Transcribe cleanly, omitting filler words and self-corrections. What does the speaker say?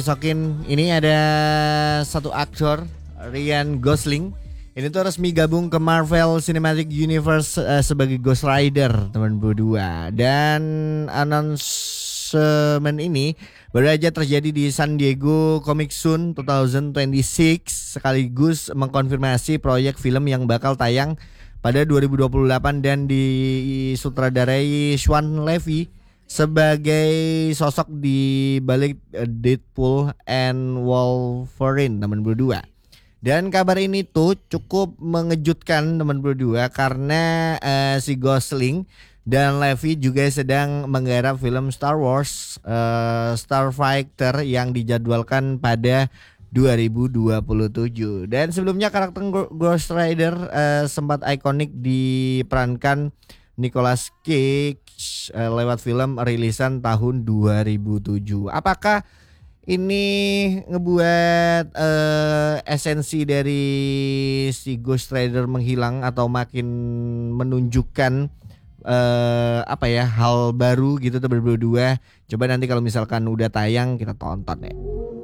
Sokin ini ada satu aktor Ryan Gosling. Ini tuh resmi gabung ke Marvel Cinematic Universe sebagai Ghost Rider teman berdua. Dan announcement ini baru aja terjadi di San Diego Comic Con 2026 sekaligus mengkonfirmasi proyek film yang bakal tayang pada 2028 dan disutradarai Sean Levy sebagai sosok di balik Deadpool and Wolverine teman berdua. Dan kabar ini tuh cukup mengejutkan teman berdua karena si Gosling dan Levy juga sedang menggarap film Star Wars Starfighter yang dijadwalkan pada 2027. Dan sebelumnya karakter Ghost Rider sempat ikonik diperankan Nicolas Cage lewat film rilisan tahun 2007. Apakah ini ngebuat esensi dari si Ghost Rider menghilang atau makin menunjukkan hal baru gitu tuh berdua? Coba nanti kalau misalkan udah tayang kita tonton ya.